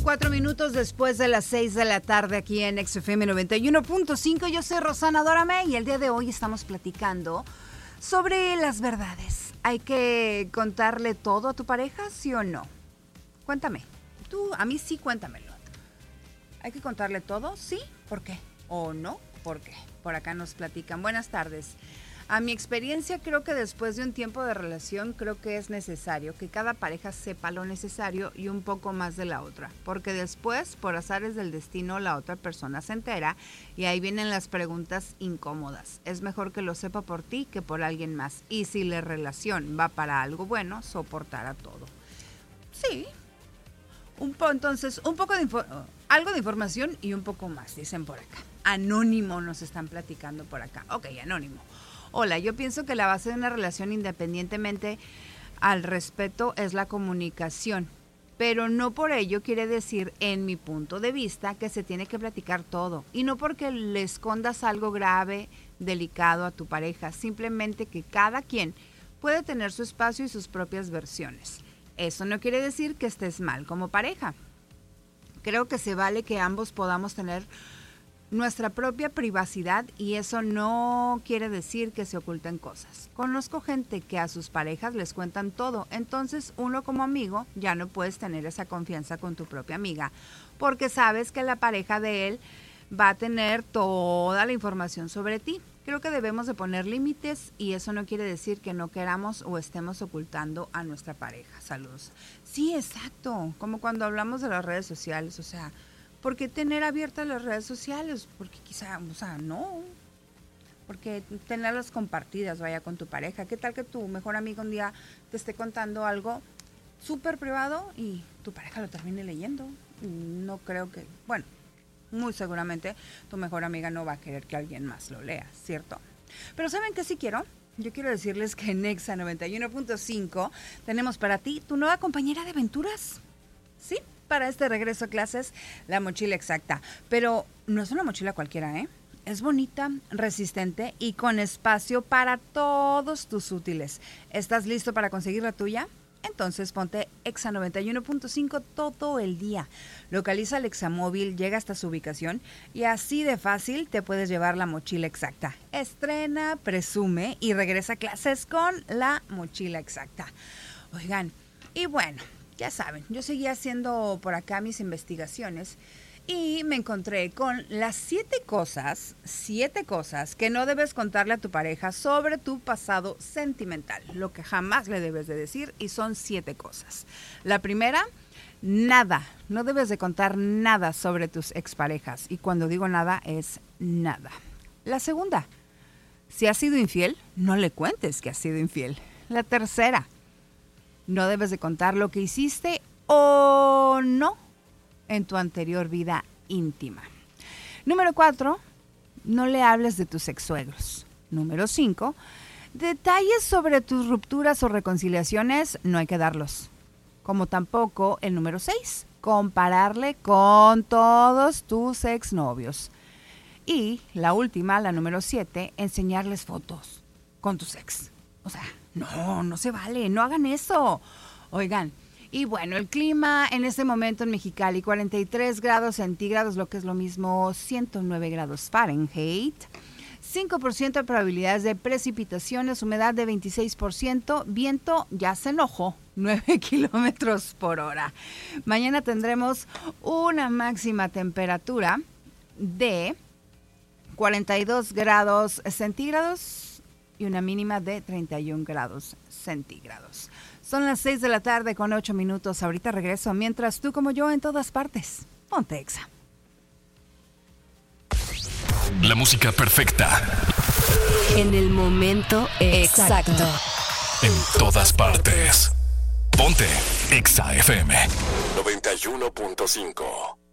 4 minutos después de las 6 de la tarde aquí en XFM 91.5. Yo soy Rosana Dórame y el día de hoy estamos platicando sobre las verdades. ¿Hay que contarle todo a tu pareja, sí o no? Cuéntame. Tú, a mí sí, cuéntamelo. ¿Hay que contarle todo? ¿Sí? ¿Por qué? ¿O no? ¿Por qué? Por acá nos platican. Buenas tardes. A mi experiencia, creo que después de un tiempo de relación, creo que es necesario que cada pareja sepa lo necesario y un poco más de la otra. Porque después, por azares del destino, la otra persona se entera y ahí vienen las preguntas incómodas. Es mejor que lo sepa por ti que por alguien más. Y si la relación va para algo bueno, soportará todo. Sí. Entonces, un poco de algo de información y un poco más, dicen por acá. Anónimo nos están platicando por acá. Ok, anónimo. Hola, yo pienso que la base de una relación, independientemente al respeto, es la comunicación. Pero no por ello quiere decir, en mi punto de vista, que se tiene que platicar todo. Y no porque le escondas algo grave, delicado a tu pareja. Simplemente que cada quien puede tener su espacio y sus propias versiones. Eso no quiere decir que estés mal como pareja. Creo que se vale que ambos podamos tener nuestra propia privacidad y eso no quiere decir que se oculten cosas. Conozco gente que a sus parejas les cuentan todo, entonces uno como amigo ya no puedes tener esa confianza con tu propia amiga porque sabes que la pareja de él va a tener toda la información sobre ti. Creo que debemos de poner límites y eso no quiere decir que no queramos o estemos ocultando a nuestra pareja. Saludos. Sí, exacto, como cuando hablamos de las redes sociales, o sea, ¿por qué tener abiertas las redes sociales? Porque quizá, o sea, no. Porque tenerlas compartidas, vaya, con tu pareja. ¿Qué tal que tu mejor amigo un día te esté contando algo súper privado y tu pareja lo termine leyendo? No creo que, bueno, muy seguramente tu mejor amiga no va a querer que alguien más lo lea, ¿cierto? Pero ¿saben qué sí quiero? Yo quiero decirles que en Exa 91.5 tenemos para ti tu nueva compañera de aventuras. ¿Sí? Para este regreso a clases, la mochila exacta. Pero no es una mochila cualquiera, ¿eh? Es bonita, resistente y con espacio para todos tus útiles. ¿Estás listo para conseguir la tuya? Entonces ponte Exa 91.5 todo el día. Localiza el Examóvil, llega hasta su ubicación y así de fácil te puedes llevar la mochila exacta. Estrena, presume y regresa a clases con la mochila exacta. Oigan, y bueno, ya saben, yo seguí haciendo por acá mis investigaciones y me encontré con las 7 cosas que no debes contarle a tu pareja sobre tu pasado sentimental, lo que jamás le debes de decir, y son 7 cosas. La primera, nada, no debes de contar nada sobre tus exparejas, y cuando digo nada es nada. La segunda, si has sido infiel, no le cuentes que has sido infiel. La tercera, no debes de contar lo que hiciste o no en tu anterior vida íntima. Número 4, no le hables de tus exsuegros. Número 5, detalles sobre tus rupturas o reconciliaciones no hay que darlos. Como tampoco el número 6, compararle con todos tus exnovios. Y la última, la número 7, enseñarles fotos con tus ex. O sea, no se vale, no hagan eso. Oigan, y bueno, el clima en este momento en Mexicali, 43 grados centígrados, lo que es lo mismo, 109 grados Fahrenheit. 5% de probabilidades de precipitaciones, humedad de 26%, viento ya se enojó, 9 kilómetros por hora. Mañana tendremos una máxima temperatura de 42 grados centígrados y una mínima de 31 grados centígrados. Son las 6 de la tarde con 8 minutos. Ahorita regreso, mientras tú como yo en todas partes. Ponte Exa. La música perfecta. En el momento exacto. En todas partes. Ponte Exa FM 91.5.